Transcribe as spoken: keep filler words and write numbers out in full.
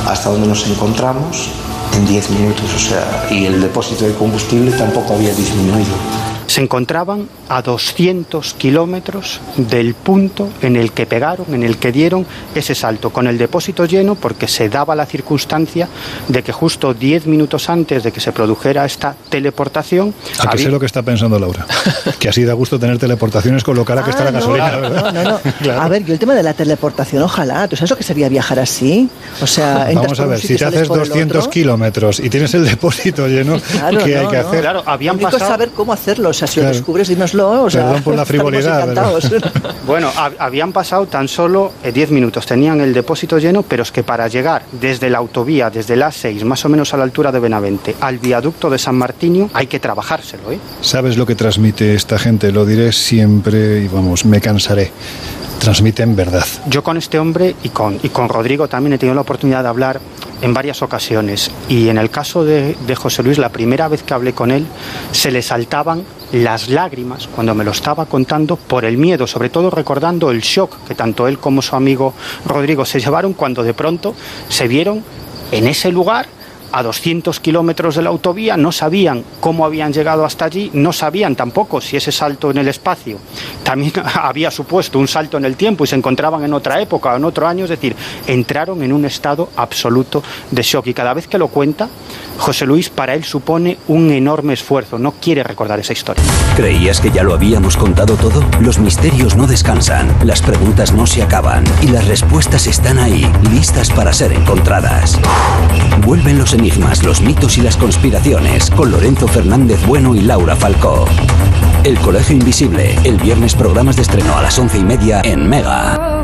hasta donde nos encontramos en diez minutos, o sea, y el depósito de combustible tampoco había disminuido. Se encontraban a doscientos kilómetros del punto en el que pegaron, en el que dieron ese salto, con el depósito lleno, porque se daba la circunstancia de que justo diez minutos antes de que se produjera esta teleportación... ¿A que había... sé lo que está pensando Laura? Que así da gusto tener teleportaciones con lo cara que ah, está la gasolina, no, ¿verdad? No, no, no. Claro. A ver, yo el tema de la teleportación, ojalá. ¿Tú sabes lo que sería viajar así? O sea, vamos a ver, si te haces doscientos kilómetros y tienes el depósito lleno, claro, ¿qué no, hay que no. hacer? Claro, habían pasado... pasado... saber cómo hacerlo. O sea, si claro. lo descubres, dínoslo. O sea, perdón por la frivolidad. Bueno, hab- habían pasado tan solo diez minutos. Tenían el depósito lleno, pero es que para llegar desde la autovía, desde la A seis, más o menos a la altura de Benavente, al viaducto de San Martinio, hay que trabajárselo, ¿eh? ¿Sabes lo que transmite esta gente? Lo diré siempre y vamos, me cansaré. Transmiten verdad. Yo con este hombre y con, y con Rodrigo también he tenido la oportunidad de hablar en varias ocasiones, y en el caso de, de José Luis, la primera vez que hablé con él, se le saltaban las lágrimas cuando me lo estaba contando por el miedo, sobre todo recordando el shock que tanto él como su amigo Rodrigo se llevaron cuando de pronto se vieron en ese lugar a doscientos kilómetros de la autovía, no sabían cómo habían llegado hasta allí, no sabían tampoco si ese salto en el espacio también había supuesto un salto en el tiempo y se encontraban en otra época o en otro año, es decir, entraron en un estado absoluto de shock, y cada vez que lo cuenta José Luis, para él supone un enorme esfuerzo, no quiere recordar esa historia. ¿Creías que ya lo habíamos contado todo? Los misterios no descansan, las preguntas no se acaban y las respuestas están ahí, listas para ser encontradas. Vuelven los enigmas, los mitos y las conspiraciones con Lorenzo Fernández Bueno y Laura Falcó. El Colegio Invisible, el viernes programas de estreno a las once y media en Mega.